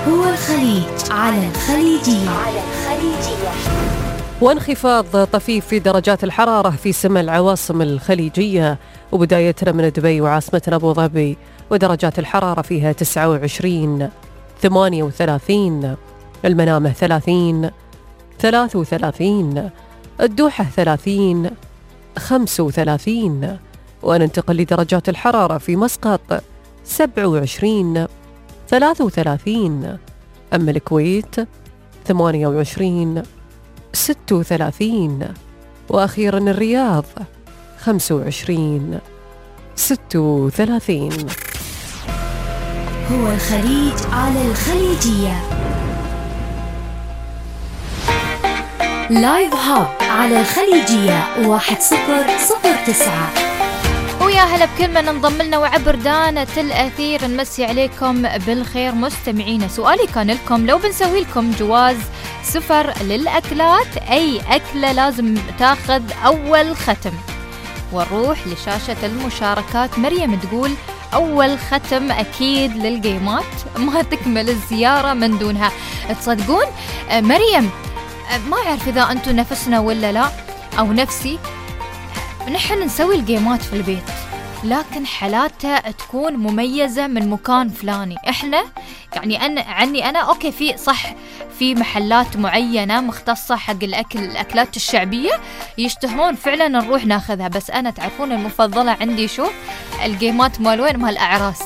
هو الخليج على الخليجية. وانخفاض طفيف في درجات الحرارة في سماء العواصم الخليجية، وبدايتنا من دبي وعاصمتنا أبو ظبي، ودرجات الحرارة فيها 29 38، المنامة 30 33، الدوحة 30 35، وننتقل لدرجات الحرارة في مسقط 27 33، أما الكويت 28 36، وأخيرا الرياض 25 36. هو الخليج على الخليجية. لايف هاب على الخليجية 1009. ويا هلا بكل من انضم لنا وعبر دانة الأثير. نمسي عليكم بالخير مستمعينا. سؤالي كان لكم، لو بنسوي لكم جواز سفر للأكلات، أي أكلة لازم تاخذ أول ختم؟ ونروح لشاشة المشاركات. مريم تقول أول ختم أكيد للجيمات، ما تكمل الزيارة من دونها. تصدقون مريم ما أعرف إذا أنتم نفسنا ولا لا أو نفسي، نحن نسوي الجيمات في البيت لكن حالاتها تكون مميزة من مكان فلاني. إحنا يعني أنا أوكي، في صح في محلات معينة مختصة حق الأكلات الشعبية يشتهون فعلا نروح ناخذها، بس أنا تعرفون المفضلة عندي شو؟ الجيمات مال وين؟ مال الأعراس.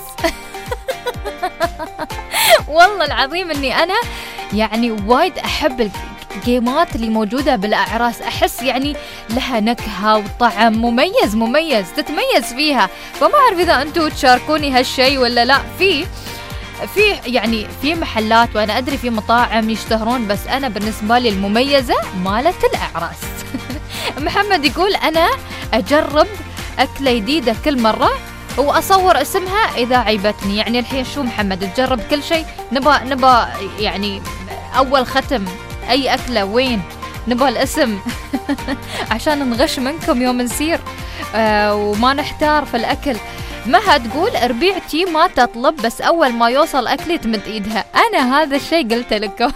والله العظيم أني أنا يعني وايد أحب الجيمات اللي موجودة بالأعراس، أحس يعني لها نكهة وطعم مميز تتميز فيها. فما أعرف إذا أنتوا تشاركوني هالشي ولا لا. في يعني في محلات وأنا أدري في مطاعم يشتهرون، بس أنا بالنسبة لي المميزة مالت الأعراس. محمد يقول أنا أجرب أكلة جديدة كل مرة وأصور اسمها إذا عيبتني. يعني الحين شو محمد تجرب كل شيء؟ نبا يعني أول ختم أي أكلة وين؟ نبغى الاسم عشان نغش منكم يوم نسير وما نحتار في الأكل. مها تقول ربيعتي ما تطلب، بس أول ما يوصل أكلي تمد إيدها. أنا هذا الشيء قلت لكم.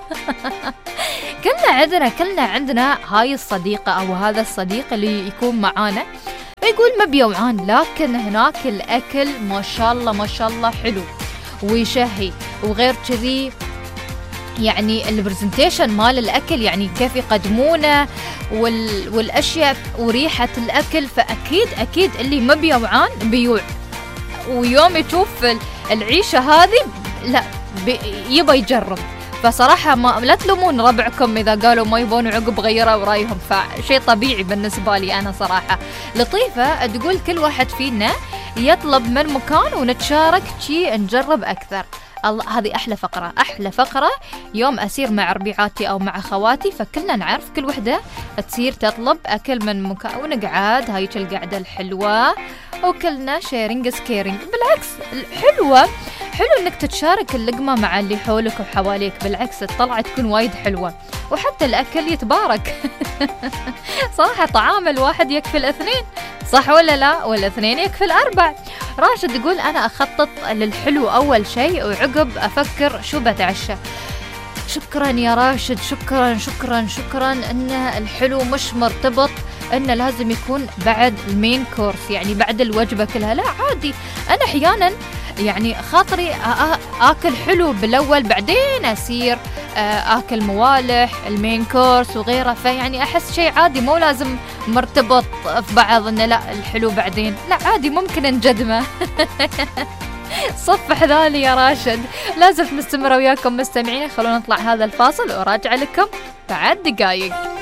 كلنا عندنا هاي الصديقة أو هذا الصديق اللي يكون معانا يقول ما بيوعان، لكن هناك الأكل ما شاء الله حلو ويشهي. وغير كذي يعني البرزنتيشن مال الأكل، يعني كيف يقدمونه والأشياء وريحة الأكل. فأكيد اللي ما بيوعان بيوع، ويوم يشوف العيشة هذه لا يبى يجرب. فصراحة ما لا تلومون ربعكم إذا قالوا ما يبون عقب غيروا رأيهم، فشيء طبيعي بالنسبة لي أنا صراحة. لطيفة تقول كل واحد فينا يطلب من مكان ونتشارك شي نجرب أكثر. الله، هذه أحلى فقرة يوم أسير مع ربيعاتي أو مع خواتي، فكلنا نعرف كل وحدة تصير تطلب أكل من مكان ونقعد هايك القعدة الحلوة وكلنا شيرينج سكيرينج. بالعكس حلو إنك تتشارك اللقمة مع اللي حولك وحواليك، بالعكس الطلعة تكون وايد حلوة وحتى الأكل يتبارك. صراحة طعام الواحد يكفي الاثنين، صح ولا لا؟ والاثنين يكفي الأربع. راشد يقول أنا أخطط للحلو أول شيء وعقب أفكر شو بتعشى. شكرا يا راشد، شكرا أن الحلو مش مرتبط أنه لازم يكون بعد المين كورس، يعني بعد الوجبة كلها. لا عادي، أنا أحيانا يعني خاطري آكل حلو بالأول بعدين أسير آكل موالح المين كورس وغيره. فيعني أحس شيء عادي، مو لازم مرتبط في بعض إنه لا الحلو بعدين، لا عادي ممكن نجدمه. صفح ذالي يا راشد. لازم مستمرة وياكم مستمعين. خلونا نطلع هذا الفاصل وراجع لكم بعد دقايق.